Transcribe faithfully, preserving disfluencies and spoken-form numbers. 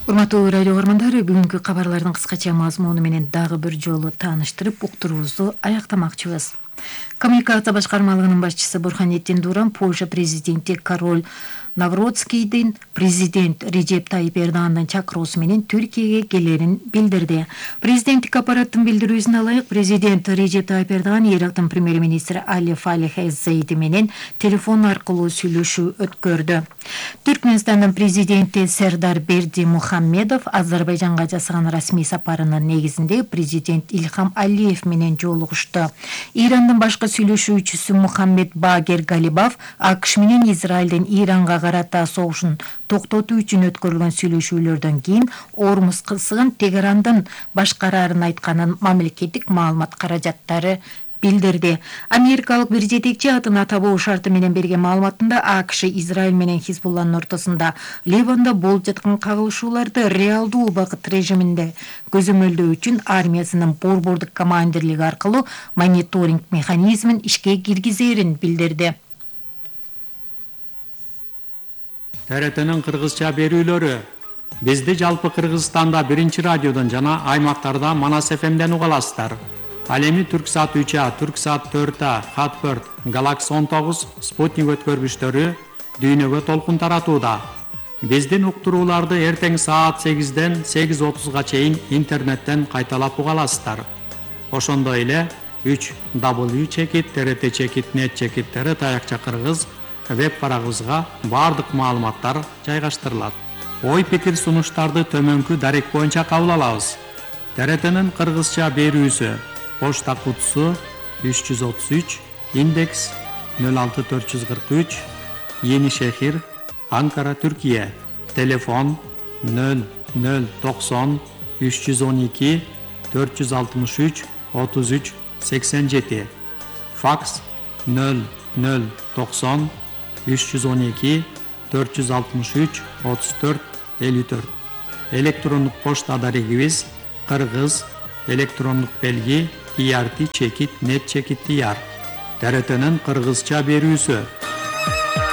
Урматтуу радио көрөрмандар, бүгүнкү кабарлардын кыскача мазмуну менен дагы бир жолу тааныштырып, уктуруубузду аяктамакчыбыз. Коммуникация башкармалыгынын башчысы Бурханеттин Дуран Польша президенти Кароль Навроцкийдин президент Режеп Тайип Эрдогандын чакыруусу менен Түркияга келерин билдирди. Президенттик аппараттын билдирүүсүнө ылайык, президент Режеп Тайип Эрдоган Ирактын премьер-министри Али Фалих эз-Зейди менен телефон аркылуу сүйлөшүү өткөрдү. Түркмөнстандын президенти Сердар Берди Мухаммедов Азербайжанга жасаган расмий сапарынын негизинде президент Илхам Алиев менен жолугушту. Ирандын башкы сүйлөшүүчүсү Мухаммед Багер Галибаф АКШ менен Израилдин Иранга карата согушун токтотуу үчүн өткөрүлгөн сүйлөшүүлөрдөн кийин Ормуз кырсыгын Тегерандын башкарарын айтканын мамлекеттик маалымат каражаттары билдирди. Америкалык бир жетекчи атын атабоо шарты менен берген маалыматында АКШ Израиль менен Хизбулланын ортосунда Ливанда болуп жаткан кагылышууларды реалдуу убакыт режиминде көзөмөлдөө үчүн армиясынын борбордук командирлиги аркылуу мониторинг механизмин ишке киргизерин билдирди. Т Р Т'нин кыргызча берүүлөрү бизди жалпы Кыргызстанда биринчи радиодон жана аймактарда Манас эф эмден уга аласыздар. Ал эми Түрксат үч А, Түрксат төрт А, Хатберт, Галакс он тогуз, Спутник өткөргүчтөрү дүйнөгө толкун таратууда. Биздин уктурууларды эртең саат сегизден сегиз отузга чейин интернеттен кайталап уга аласыздар. Ошондой эле үч дабл ю чекит т р т чекит нет чекит т р таякча кыргыз веб барагыбызга бардык маалыматтар жайгаштырылат. Ой пикир сунуштарды төмөнкү дарек боюнча кабыл алабыз. Т Р Т'нин кыргызча берүүсү Почта кутусу үч жүз отуз үч, индекс нөл алты төрт жүз кырк үч, Yeni Şehir, Ankara, Türkiye. Telefon нөл нөл doksan üç yüz on iki dört yüz altmış üç otuz üç seksen yedi. Faks nөл nөл doksan üç yüz on iki dört yüz altmış üç otuz dört elli dört. Elektronik posta adarigimiz Kırgız elektronik belgi T R T çekit net çekit diyar. T R T'nin Kırgızça berүүsü